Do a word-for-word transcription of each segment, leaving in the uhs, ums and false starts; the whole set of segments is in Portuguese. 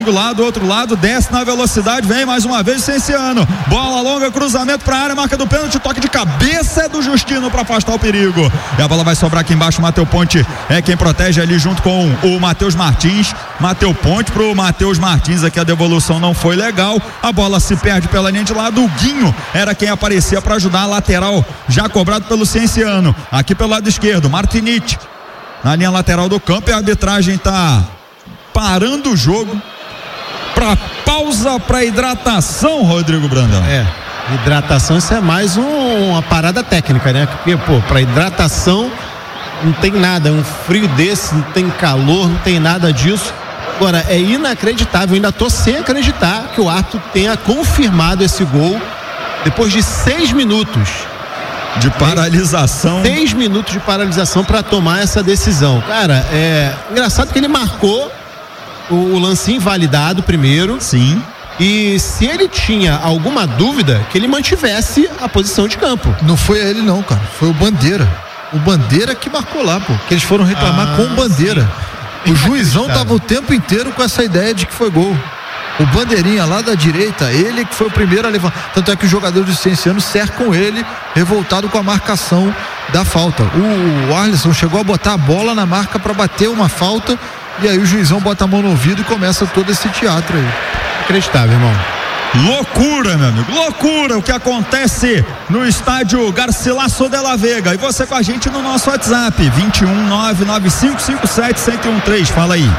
lá do outro lado, desce na velocidade, vem mais uma vez o Cienciano, bola longa, cruzamento pra área, marca do pênalti, toque de cabeça é do Justino pra afastar o perigo, e a bola vai sobrar aqui embaixo. Matheus Ponte é quem protege ali junto com o Matheus Martins. Matheus Ponte pro Matheus Martins, aqui a devolução não foi legal, a bola se perde pela linha de lado. O Guinho era quem aparecia para ajudar, a lateral já cobrado pelo Cienciano, aqui pelo lado esquerdo, Martinite na linha lateral do campo, e a arbitragem tá parando o jogo para pausa para hidratação, Rodrigo Brandão. É, hidratação, isso é mais um, uma parada técnica, né? Porque, pô, para hidratação não tem nada, um frio desse, não tem calor, não tem nada disso. Agora, é inacreditável, ainda tô sem acreditar que o árbitro tenha confirmado esse gol depois de seis minutos de paralisação. Seis minutos de paralisação para tomar essa decisão. Cara, é engraçado que ele marcou o, o lance invalidado primeiro. Sim. E se ele tinha alguma dúvida, que ele mantivesse a posição de campo. Não foi ele não, cara. Foi o Bandeira. O Bandeira que marcou lá, pô. Que eles foram reclamar ah, com o Bandeira. Sim. O juizão tava o tempo inteiro com essa ideia de que foi gol. O Bandeirinha lá da direita, ele que foi o primeiro a levantar. Tanto é que os jogadores do Cienciano cercam ele, revoltado com a marcação da falta. O, o Arlisson chegou a botar a bola na marca para bater uma falta, e aí o juizão bota a mão no ouvido e começa todo esse teatro aí. Inacreditável, irmão. Loucura, meu amigo, loucura o que acontece no estádio Garcilaso de la Vega. E você com a gente no nosso WhatsApp, vinte e um, nove nove cinco cinco sete, um zero um três. Fala aí.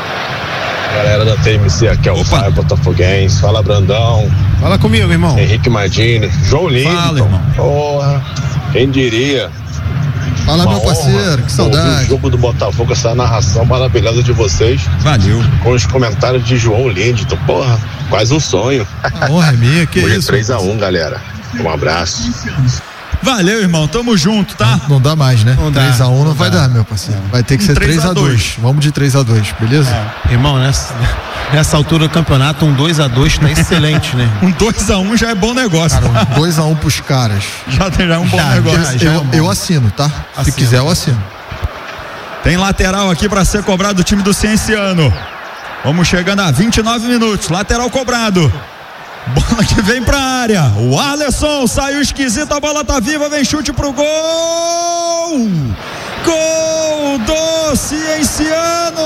Galera da T M C, aqui é o Fábio Botafoguense. Fala, Brandão. Fala comigo, irmão. Henrique Mardini, João Lindo. Fala, irmão. Porra, quem diria? Fala, uma meu parceiro, que saudade. O jogo do Botafogo, essa narração maravilhosa de vocês. Valeu. Com os comentários de João Lindo. Porra, quase um sonho. A honra é minha, que Hoje isso. é três a um, galera. Um abraço. Valeu, irmão, tamo junto, tá? Não, não dá mais, né? Não três a um não, não vai dá. dar, meu parceiro. Vai ter que Um ser três três a dois. Vamos de três a dois, beleza? É. Irmão, nessa, nessa altura do campeonato, um dois a dois tá excelente, né? Um dois a um já é bom negócio. Cara, um dois a um pros caras. Já, já é um bom Já, negócio. já, já. Eu, é bom. eu assino, tá? Assino. Se quiser, eu assino. Tem lateral aqui para ser cobrado do time do Cienciano. Vamos chegando a vinte e nove minutos. Lateral cobrado. Bola que vem pra área. O Arlisson saiu esquisito. A bola tá viva. Vem chute pro gol. Gol do Cienciano.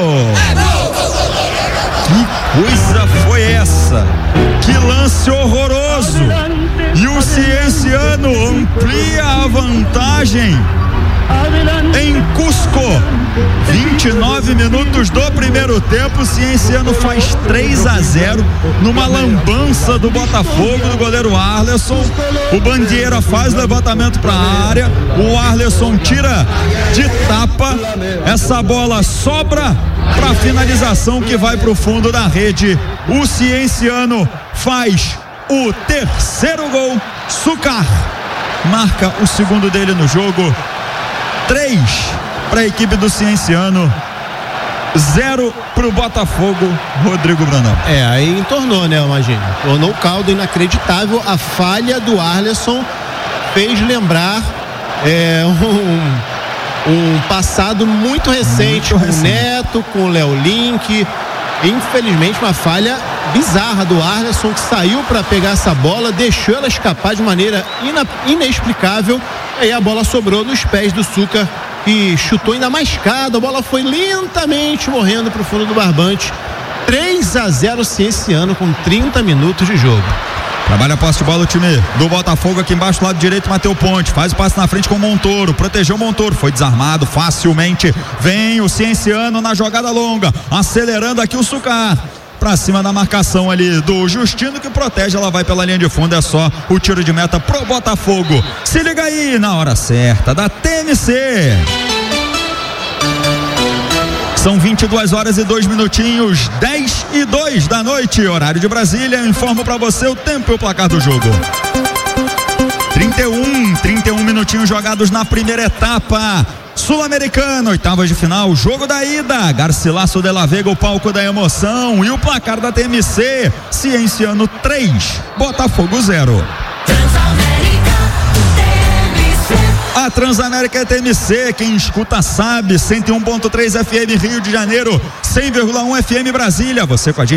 Que coisa foi essa? Que lance horroroso. E o Cienciano amplia a vantagem em Cusco. vinte e nove minutos do primeiro tempo. O Cienciano faz três a zero numa lambança do Botafogo, do goleiro Arlisson. O Bandeira faz levantamento para a área. O Arlisson tira de tapa. Essa bola sobra para finalização que vai para o fundo da rede. O Cienciano faz o terceiro gol. Sucar marca o segundo dele no jogo. Três para a equipe do Cienciano, zero para o Botafogo. Rodrigo Brandão. É, aí entornou, né, imagina. Tornou o caldo inacreditável. A falha do Arlisson fez lembrar é, um, um passado muito recente, muito com recente. o Neto, com o Léo Link. Infelizmente, uma falha bizarra do Arlisson, que saiu para pegar essa bola, deixou ela escapar de maneira ina, inexplicável. E aí a bola sobrou nos pés do Sucar, que chutou ainda mais escada. A bola foi lentamente morrendo para o fundo do barbante. três a zero Cienciano com trinta minutos de jogo. Trabalha a posse de bola o time do Botafogo aqui embaixo, lado direito, Matheus Ponte, faz o passe na frente com o Montoro, protegeu o Montoro, foi desarmado facilmente, vem o Cienciano na jogada longa, acelerando aqui o Sucar, pra cima da marcação ali do Justino, que protege, ela vai pela linha de fundo, é só o tiro de meta pro Botafogo. Se liga aí, na hora certa, da T M C. São vinte e duas horas e dois minutinhos, dez e dois da noite, horário de Brasília. Eu informo pra você o tempo e o placar do jogo. trinta e um, trinta e um minutinhos jogados na primeira etapa. Sul-Americana, oitavas de final, jogo da ida, Garcilaso de la Vega, o palco da emoção, e o placar da T M C, Cienciano três, Botafogo zero. A Transamérica é T M C, quem escuta sabe, cento e um ponto três F M Rio de Janeiro, cem vírgula um F M Brasília, você com a gente.